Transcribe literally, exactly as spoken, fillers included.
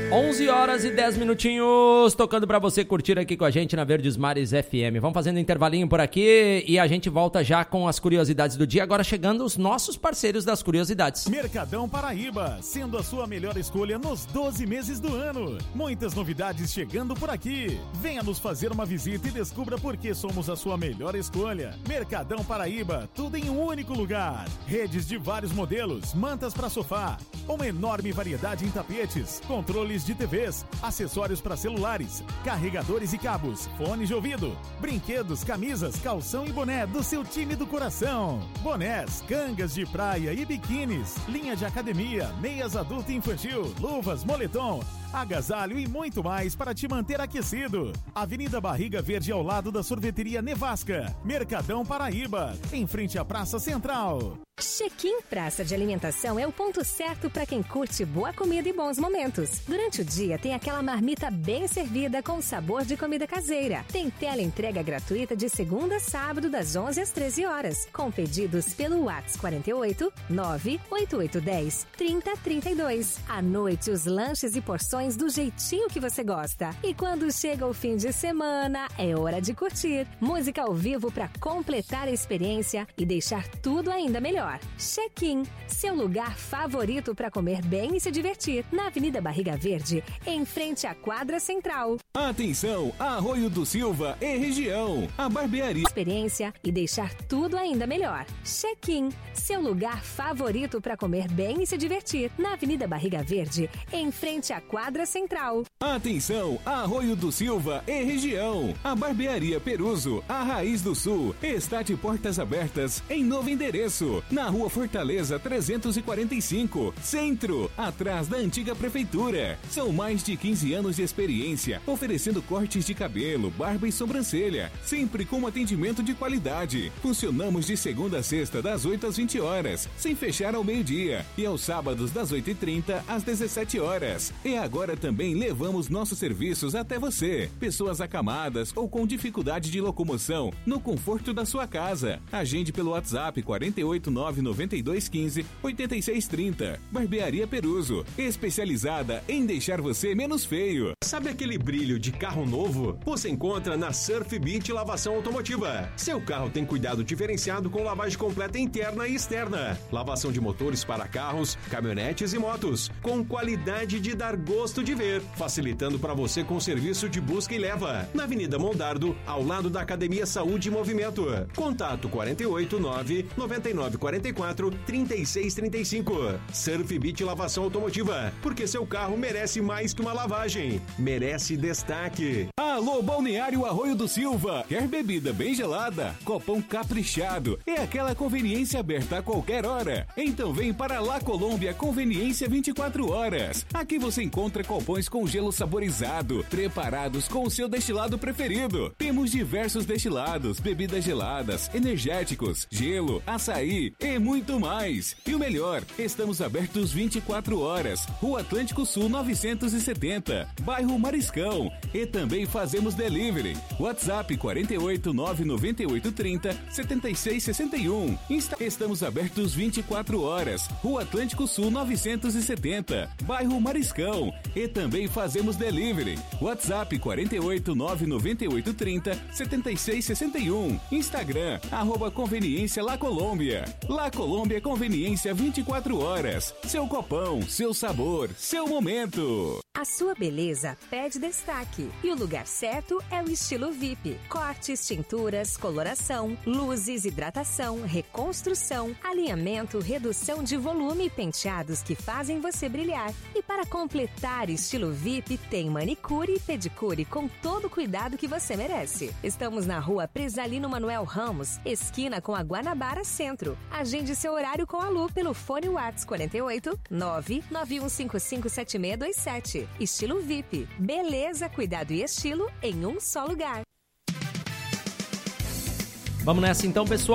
onze horas e dez minutinhos, tocando pra você curtir aqui com a gente na Verdes Mares F M. Vamos fazendo um intervalinho por aqui e a gente volta já com as curiosidades do dia. Agora chegando os nossos parceiros das curiosidades. Mercadão Paraíba, sendo a sua melhor escolha nos doze meses do ano. Muitas novidades chegando por aqui. Venha nos fazer uma visita e descubra por que somos a sua melhor escolha. Mercadão Paraíba, tudo em um único lugar. Redes de vários modelos, mantas para sofá, uma enorme variedade em tapetes, controles de T Vs, acessórios para celulares, carregadores e cabos, fones de ouvido, brinquedos, camisas, calção e boné do seu time do coração. Bonés, cangas de praia e biquínis, linha de academia, meias adulto e infantil, luvas, moletom, agasalho e muito mais para te manter aquecido. Avenida Barriga Verde ao lado da sorveteria Nevasca. Mercadão Paraíba, em frente à Praça Central. Check-in Praça de Alimentação é o ponto certo para quem curte boa comida e bons momentos. Durante o dia tem aquela marmita bem servida com sabor de comida caseira. Tem tela entrega gratuita de segunda a sábado das onze às treze horas, com pedidos pelo WhatsApp quarenta e oito, nove oito oito um zero, trinta, trinta e dois. À noite os lanches e porções do jeitinho que você gosta. E quando chega o fim de semana, é hora de curtir. Música ao vivo para completar a experiência e deixar tudo ainda melhor. Check-in, seu lugar favorito para comer bem e se divertir, na Avenida Barriga Verde, em frente à quadra central. Atenção, Arroio do Silva e região, a barbearia. Experiência e deixar tudo ainda melhor. Check-in, seu lugar favorito para comer bem e se divertir, na Avenida Barriga Verde, em frente à quadra central. Atenção, Arroio do Silva e região, a barbearia Peruso, a Raiz do Sul, está de portas abertas em novo endereço, na Rua Fortaleza trezentos e quarenta e cinco, Centro, atrás da antiga prefeitura. São mais de quinze anos de experiência, oferecendo cortes de cabelo, barba e sobrancelha, sempre com atendimento de qualidade. Funcionamos de segunda a sexta, das oito às vinte horas, sem fechar ao meio-dia, e aos sábados das oito e trinta às dezessete horas. E agora também levamos nossos serviços até você. Pessoas acamadas ou com dificuldade de locomoção, no conforto da sua casa. Agende pelo WhatsApp quarenta e oito, nove nove dois, quinze, oitenta e seis, trinta. Barbearia Peruso, especializada em deixar você menos feio. Sabe aquele brilho de carro novo? Você encontra na Surf Beach Lavação Automotiva. Seu carro tem cuidado diferenciado com lavagem completa interna e externa. Lavação de motores para carros, caminhonetes e motos, com qualidade de dar gosto de ver, facilitando para você com serviço de busca e leva. Na Avenida Mondardo, ao lado da Academia Saúde e Movimento. Contato quarenta e oito, nove nove nove quarenta e quatro, trinta e seis, trinta e cinco. Surf Beach Lavação Automotiva, porque seu carro merece mais que uma lavagem, merece destaque. Alô, Balneário Arroio do Silva, quer bebida bem gelada? Copão caprichado, é aquela conveniência aberta a qualquer hora. Então vem para La Colômbia Conveniência vinte e quatro horas. Aqui você encontra copões com gelo saborizado, preparados com o seu destilado preferido. Temos diversos destilados, bebidas geladas, energéticos, gelo, açaí e muito mais. E o melhor, estamos abertos vinte e quatro horas. Rua Atlântico Sul novecentos e setenta, bairro Mariscão. E também fazemos delivery. WhatsApp quarenta e oito, nove nove oito, trinta, setenta e seis, sessenta e um. Insta... Estamos abertos vinte e quatro horas. Rua Atlântico Sul novecentos e setenta, bairro Mariscão. E também fazemos delivery. WhatsApp quarenta e oito, nove nove oito, trinta, setenta e seis, sessenta e um. Instagram, arroba Conveniência La Colômbia. La Colômbia Conveniência vinte e quatro horas. Seu copão, seu sabor, seu momento. A sua beleza pede destaque e o lugar certo é o Estilo V I P. Cortes, tinturas, coloração, luzes, hidratação, reconstrução, alinhamento, redução de volume e penteados que fazem você brilhar. E para completar Estilo V I P, tem manicure e pedicure com todo o cuidado que você merece. Estamos na Rua Presalino Manuel Ramos, esquina com a Guanabara Centro. Agende seu horário com a Lu pelo fone WhatsApp quarenta e oito, nove nove um cinco cinco sete seis dois sete. Estilo V I P. Beleza, cuidado e estilo em um só lugar. Vamos nessa então, pessoal.